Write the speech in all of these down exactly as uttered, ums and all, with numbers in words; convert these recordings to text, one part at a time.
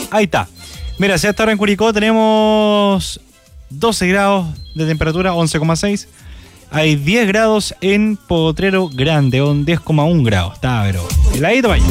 Ahí está. Mira, si hasta ahora en Curicó tenemos doce grados de temperatura, once coma seis. Hay diez grados en Potrero Grande, un diez coma uno grados. Está, pero heladito vaya.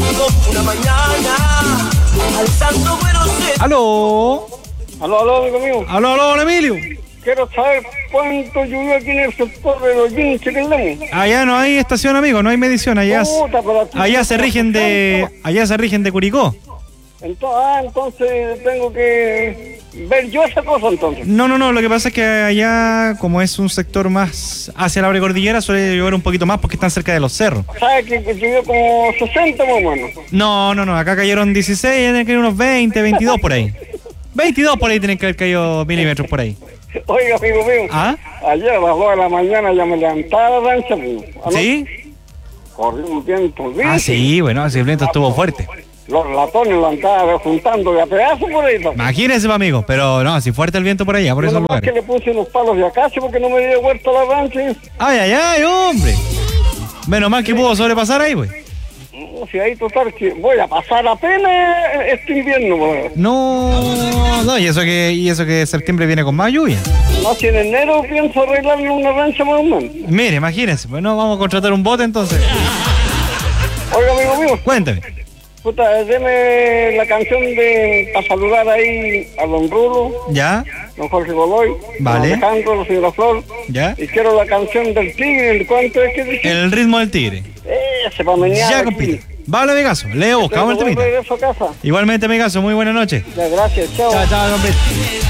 Aló. Aló, aló, amigo mío. Aló, aló, don Emilio. Quiero saber cuánto llovió aquí en el sector de los Yinches que tenemos. Allá no hay estación, amigo, no hay medición. Allá, Puta, pero aquí allá no se se rigen de, tanto. allá se rigen de Curicó. Entonces, ah, entonces tengo que ver yo esa cosa entonces. No, no, no, lo que pasa es que allá, como es un sector más hacia la precordillera, suele llover un poquito más porque están cerca de los cerros. ¿Sabes que, que llovió como sesenta más o menos? No, no, no, acá cayeron dieciséis, tienen que caer unos veinte, veintidós por ahí. veintidós por ahí tienen que haber caído milímetros por ahí. Oiga, amigo mío, ¿Ah? ayer a las dos de la mañana ya me levantaba la rancha. ¿Sí? Corrió un viento. ¿viste? Ah, sí, bueno, ese viento estuvo fuerte. Los ratones lo andaban juntando de a pedazos por ahí. Imagínense, amigo, pero no, si fuerte el viento por allá, por esos Menos mal que lugares. le puse unos palos de acacia porque no me dio vuelta la rancha. Ay, ay, ay, hombre. Menos mal que pudo sobrepasar ahí, güey. No, si ahí total que voy a pasar apenas este invierno, pues. No, no, y eso que, y eso que septiembre viene con más lluvia. No, si en enero pienso arreglarle una rancha más o menos. Mire, imagínense, bueno, vamos a contratar un bote entonces. Oiga, amigo mío, Cuéntame. puta, deme la canción de para saludar ahí a don Rulo, ¿Ya? don Jorge Godoy, Vale. don Alejandro, la señora Flor. ¿Ya? Y quiero la canción del tigre, ¿cuánto es que dice? El ritmo del tigre. Ese, para menear Ya, aquí. compite. Vale, amigazo. Le buscamos el Luego temita. regreso a casa. Igualmente, amigazo. Muy buena noche. Ya, gracias, chao. Chao, chao, compite.